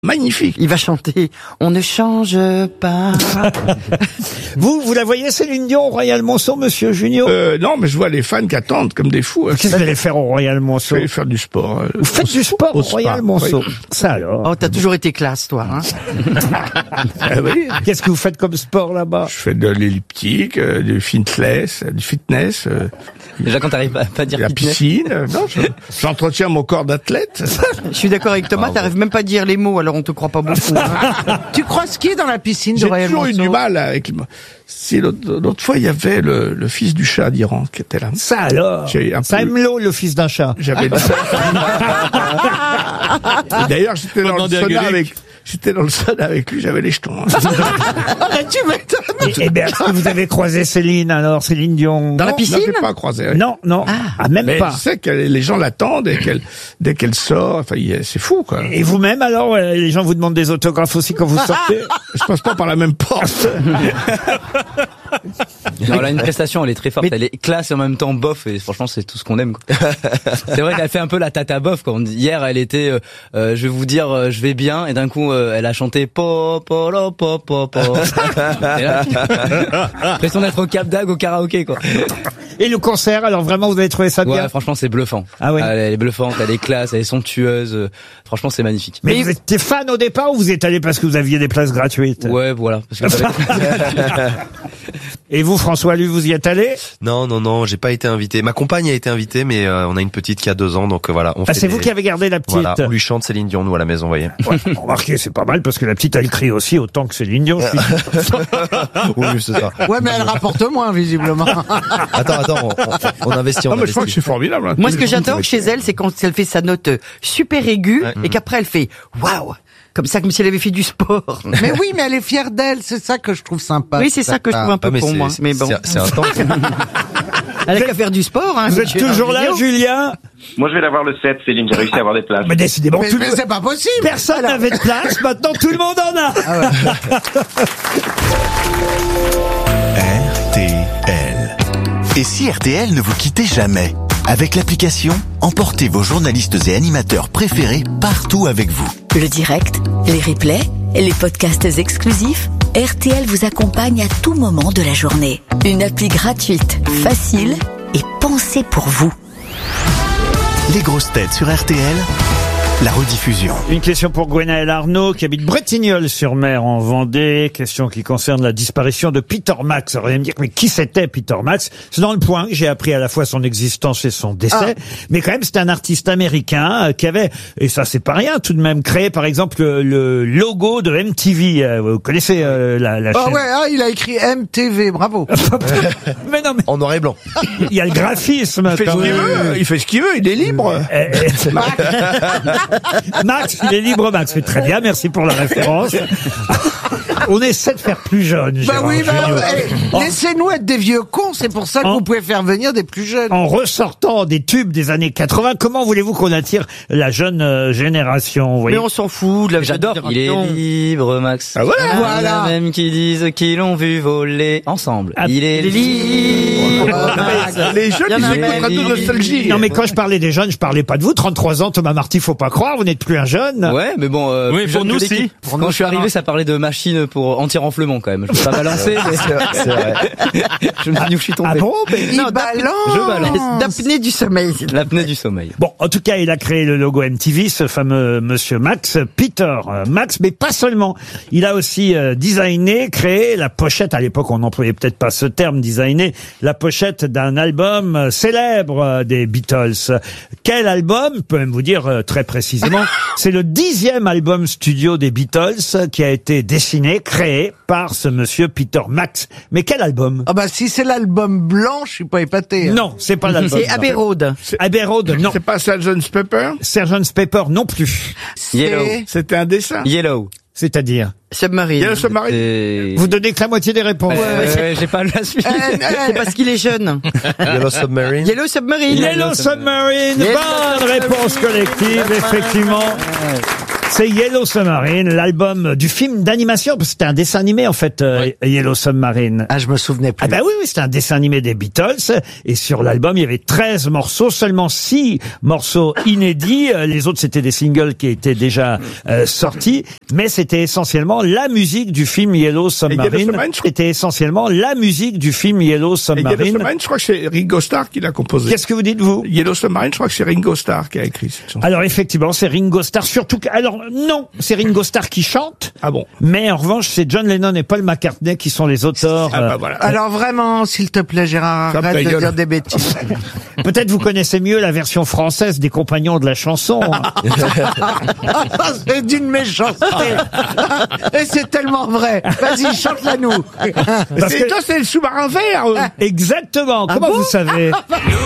Magnifique. Il va chanter « On ne change pas ». Vous la voyez, Céline Dion, au Royal Monceau, monsieur Junio? Non, mais je vois les fans qui attendent comme des fous. Qu'est-ce que vous allez faire au Royal Monceau? Je vais faire du sport. Vous faites du sport au Royal Monceau? Oui. Ça alors? Oh, t'as toujours été classe, toi. Hein. Oui. Qu'est-ce que vous faites comme sport là-bas? Je fais de l'elliptique, du fitness, Déjà, quand t'arrives à pas dire la fitness. piscine. Non, j'entretiens mon corps d'athlète. Je suis d'accord avec Thomas, t'arrives même pas à dire les mots, alors on te croit pas beaucoup. Hein. Tu croises qui dans la piscine de J'ai Royal toujours eu Monceau? du mal avec... Si l'autre fois, il y a le fils du chat d'Iran qui était là. Ça alors? J'ai un peu- Saïmlo, le fils d'un chat. J'avais dit ça. Et d'ailleurs, j'étais dans le sauna avec lui, j'avais les jetons. Tu m'étonnes. Eh bien, est-ce que vous avez croisé Céline alors, Céline Dion? Dans la Non, piscine? je l'ai pas croisé. Non, même Mais pas. je sais que les gens l'attendent et dès qu'elle sort, enfin, c'est fou, quoi. Et vous-même alors, les gens vous demandent des autographes aussi quand vous sortez? Je passe pas par la même porte. Non, elle a une prestation, elle est très forte. Elle est classe et en même temps bof, et franchement, c'est tout ce qu'on aime, quoi. C'est vrai qu'elle fait un peu la tata bof, quoi. Hier, elle était, je vais vous dire, je vais bien, et d'un coup, elle a chanté po, po, lo, po, po, po. Et là, l'impression d'être au Cap d'Agde au karaoké, quoi. Et le concert, alors vraiment, vous avez trouvé ça bien? Ouais, franchement, c'est bluffant. Ah ouais. Elle est bluffante, elle est classe, elle est somptueuse. Franchement, c'est magnifique. Mais vous étiez fan au départ ou vous êtes allé parce que vous aviez des places gratuites? Ouais, voilà. Parce que Et vous, François, lui, vous y êtes allé? Non, j'ai pas été invité. Ma compagne a été invitée, mais on a une petite qui a 2 ans, donc voilà. On fait C'est vous qui avez gardé la petite? Voilà, on lui chante Céline Dion, nous, à la maison, vous voyez. Ouais, remarquez, c'est pas mal parce que la petite, elle crie aussi autant que Céline Dion. Oui, c'est ça. Ouais, mais elle rapporte moins, visiblement. Attends, on investit, on Non, mais je crois que investit. c'est formidable. Hein. Moi, ce que j'adore chez elle, c'est quand elle fait sa note super aiguë et qu'après elle fait « Waouh !» Comme ça, comme si elle avait fait du sport. Mais oui, mais elle est fière d'elle, c'est ça que je trouve sympa. Oui, c'est ça que je trouve un peu pour moi. Mais bon, C'est intense. elle a qu'à faire du sport. Hein, Vous êtes toujours là, Julien? Moi, je vais l'avoir le 7, Céline. J'ai réussi à avoir des places. Mais décidément, Mais c'est pas possible. personne n'avait de place. Maintenant, tout le monde en a. RTL. Et si RTL ne vous quittait jamais? Avec l'application, emportez vos journalistes et animateurs préférés partout avec vous. Le direct, les replays, les podcasts exclusifs, RTL vous accompagne à tout moment de la journée. Une appli gratuite, facile et pensée pour vous. Les grosses têtes sur RTL, la rediffusion. Une question pour Gwenaël Arnaud qui habite Bretignolles-sur-Mer en Vendée. Question qui concerne la disparition de Peter Max. Alors, vous allez me dire, mais qui c'était Peter Max? C'est dans le point que j'ai appris à la fois son existence et son décès. Mais quand même, c'est un artiste américain qui avait, et ça c'est pas rien tout de même, créé par exemple le logo de MTV. Vous connaissez la chaîne? Il a écrit MTV, bravo. Mais non, mais En noir et blanc. il y a le graphisme. Il fait ce qu'il veut. Il fait ce qu'il veut. Il est libre. Max, il est libre, Max. Mais très bien, merci pour la référence. On essaie de faire plus jeune. Gérard Jugnot. Laissez-nous être des vieux cons, c'est pour ça que vous pouvez faire venir des plus jeunes. En ressortant des tubes des années 80, comment voulez-vous qu'on attire la jeune génération, vous voyez? Mais on s'en fout de la j'adore. Il est libre, Max. Ah ouais. Voilà. Même qui disent qu'ils l'ont vu voler ensemble. Ah, Il est libre. Max. Les jeunes, Il y en ils a écoutent même. Radio Nostalgie. Non, mais quand je parlais des jeunes, je parlais pas de vous. 33 ans, Thomas Marty, faut pas croire, vous n'êtes plus un jeune. Ouais, mais bon, Oui, plus pour jeune nous, que l'équipe. si. Quand je suis arrivé, ça parlait de machine pour anti-renflement, quand même. Je peux pas balancer, mais C'est vrai. je me dis où je suis tombé. Ah bon? Mais... Il Non, balance. Je balance. d'apnée du sommeil. L'apnée du sommeil. Bon, en tout cas, il a créé le logo MTV, ce fameux monsieur Max, Peter Max, mais pas seulement. Il a aussi designé, créé la pochette, à l'époque on n'employait peut-être pas ce terme, designé, la pochette d'un album célèbre des Beatles. Quel album? Je peux même vous dire très précisément, c'est le 10e album studio des Beatles qui a été dessiné, créé par ce monsieur Peter Max. Mais quel album? Ah bah si c'est l'album blanc, je suis pas épaté. Hein. Non, c'est pas l'album. C'est Abbey Road. Abbey Road, non. C'est pas Sgt. Pepper. Sgt. Pepper, non plus. Yellow. C'était un dessin. Yellow. C'est-à-dire? Submarine. Yellow Submarine. C'est... Vous donnez que la moitié des réponses. Ouais, j'ai pas la suite. C'est parce qu'il est jeune. Yellow Submarine. Yellow Submarine. Yellow Submarine. Bonne réponse collective, effectivement. C'est Yellow Submarine, l'album du film d'animation, parce que c'était un dessin animé en fait, Yellow Submarine. Ah, je me souvenais plus. Ah bah oui, c'était un dessin animé des Beatles, et sur l'album il y avait 13 morceaux, seulement 6 morceaux inédits, les autres c'était des singles qui étaient déjà sortis, mais c'était essentiellement la musique du film Yellow Submarine. C'était essentiellement la musique du film Yellow Submarine. Yellow Submarine, je crois que c'est Ringo Starr qui l'a composé. Qu'est-ce que vous dites vous? Yellow Submarine, je crois que c'est Ringo Starr qui a écrit cette chanson. Alors effectivement, c'est Ringo Starr, surtout que, alors non, c'est Ringo Starr qui chante. Ah bon? Mais en revanche, c'est John Lennon et Paul McCartney qui sont les auteurs. Ah bah voilà. Alors vraiment, s'il te plaît, Gérard, arrête de dire des bêtises. Peut-être vous connaissez mieux la version française des Compagnons de la chanson. Hein. C'est d'une méchanceté. Et c'est tellement vrai. Vas-y, chante-la nous. Toi, c'est le sous-marin vert. Exactement. Comment vous savez?